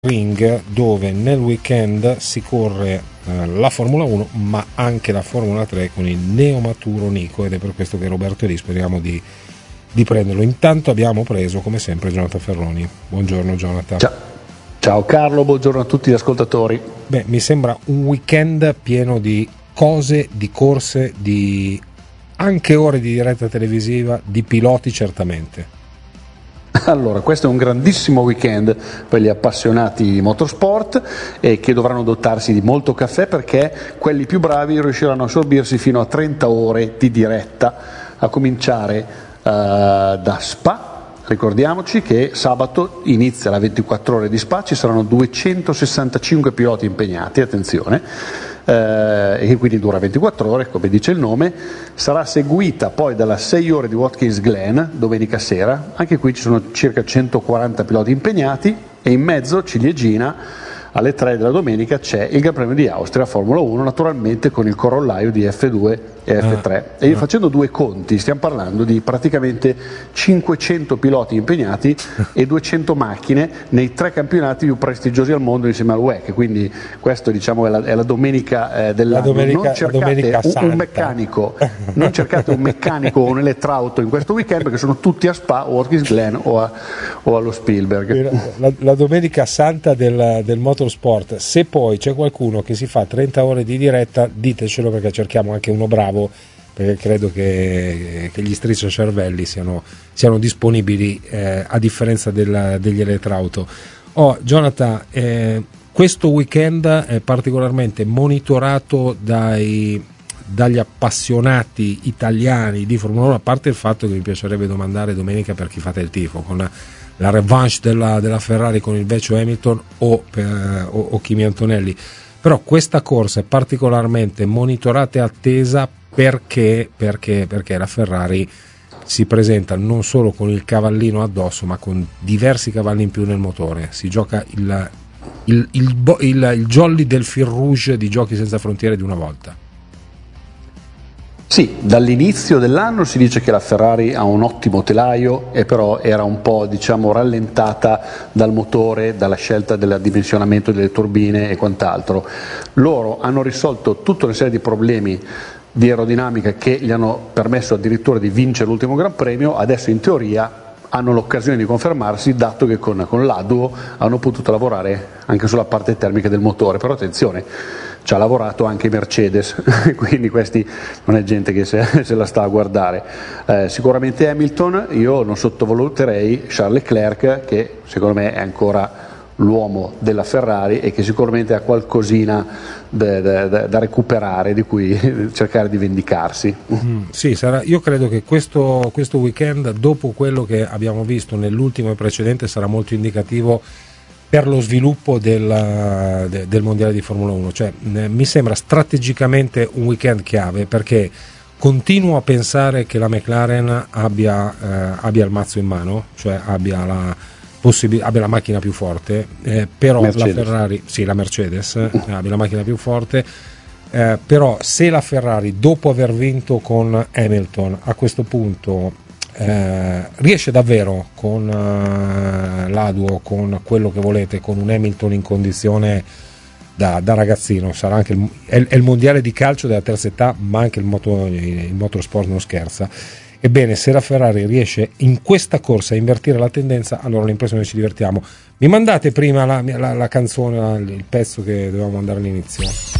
Ring, dove nel weekend si corre la Formula 1 ma anche la Formula 3 con il neomaturo Nico, ed è per questo che Roberto e lì speriamo di prenderlo. Intanto abbiamo preso come sempre Jonathan Ferroni. Buongiorno Jonathan. Ciao Carlo, buongiorno a tutti gli ascoltatori. Beh, mi sembra un weekend pieno di cose, di corse, di anche ore di diretta televisiva, di piloti certamente. Allora, questo è un grandissimo weekend per gli appassionati di motorsport e che dovranno dotarsi di molto caffè, perché quelli più bravi riusciranno a assorbirsi fino a 30 ore di diretta, a cominciare da Spa. Ricordiamoci che sabato inizia la 24 ore di Spa, ci saranno 265 piloti impegnati, attenzione, e quindi dura 24 ore, come dice il nome. Sarà seguita poi dalla 6 ore di Watkins Glen domenica sera, anche qui ci sono circa 140 piloti impegnati, e in mezzo, ciliegina, alle 3 della domenica c'è il Gran Premio di Austria Formula 1, naturalmente con il corollario di F2 e F3. E io, facendo due conti, stiamo parlando di praticamente 500 piloti impegnati e 200 macchine nei tre campionati più prestigiosi al mondo insieme al WEC. Quindi questo, diciamo, è la domenica dell'anno. Non cercate un meccanico, non cercate un meccanico o un elettrauto in questo weekend, perché sono tutti a Spa, o Watkins Glen o allo Spielberg. La domenica santa del motorsport. Se poi c'è qualcuno che si fa 30 ore di diretta, ditecelo, perché cerchiamo anche uno bravo, perché credo che gli strizzacervelli siano disponibili, a differenza degli elettrauto. Jonathan, questo weekend è particolarmente monitorato dagli appassionati italiani di Formula 1, a parte il fatto che mi piacerebbe domandare domenica per chi fate il tifo, con la revanche della Ferrari con il vecchio Hamilton o Kimi Antonelli. Però questa corsa è particolarmente monitorata e attesa perché la Ferrari si presenta non solo con il cavallino addosso, ma con diversi cavalli in più nel motore. Si gioca il jolly del fil rouge di Giochi Senza Frontiere di una volta. Sì, dall'inizio dell'anno si dice che la Ferrari ha un ottimo telaio, e però era un po', diciamo, rallentata dal motore, dalla scelta del dimensionamento delle turbine e quant'altro. Loro hanno risolto tutta una serie di problemi di aerodinamica che gli hanno permesso addirittura di vincere l'ultimo Gran Premio. Adesso in teoria hanno l'occasione di confermarsi, dato che con l'Aduo hanno potuto lavorare anche sulla parte termica del motore. Però attenzione, ci ha lavorato anche Mercedes, quindi questi non è gente che se la sta a guardare. Sicuramente Hamilton, io non sottovaluterei Charles Leclerc, che secondo me è ancora l'uomo della Ferrari e che sicuramente ha qualcosina da recuperare, di cui cercare di vendicarsi. Sì, io credo che questo weekend, dopo quello che abbiamo visto nell'ultimo e precedente, sarà molto indicativo per lo sviluppo del mondiale di Formula 1. Cioè, mi sembra strategicamente un weekend chiave, perché continuo a pensare che la McLaren abbia il mazzo in mano, cioè abbia la macchina più forte, però Mercedes. La Ferrari, sì, la Mercedes abbia la macchina più forte, però se la Ferrari, dopo aver vinto con Hamilton, a questo punto riesce davvero con l'Aduo, con quello che volete, con un Hamilton in condizione da ragazzino, sarà anche è il mondiale di calcio della terza età, ma anche il motorsport non scherza. Ebbene, se la Ferrari riesce in questa corsa a invertire la tendenza, allora l'impressione ci divertiamo. Mi mandate prima la canzone, il pezzo che dovevamo mandare all'inizio?